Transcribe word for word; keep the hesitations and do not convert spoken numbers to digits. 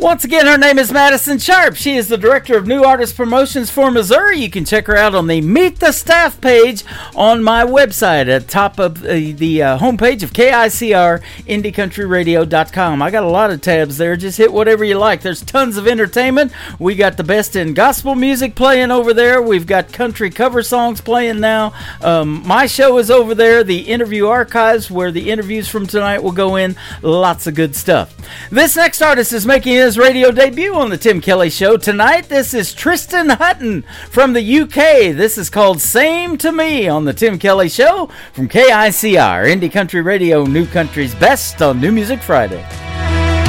Once again, her name is Madison Sharp. She is the Director of New Artist Promotions for Missouri. You can check her out on the Meet the Staff page on my website at top of the, the uh, homepage of K I C R, indie country radio dot com. I got a lot of tabs there. Just hit whatever you like. There's tons of entertainment. We got the best in gospel music playing over there. We've got country cover songs playing now. Um, my show is over there. The interview archives where the interviews from tonight will go in. Lots of good stuff. This next artist is making his radio debut on the Tim Kelly Show tonight. This is Tristan Hutton from the U K. This is called Same to Me on the Tim Kelly Show from K I C R, Indie Country Radio, New Country's best on New Music Friday.